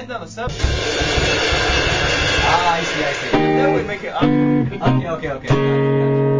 land on a sub. Ah, I see. That would make it up. Okay. Gotcha.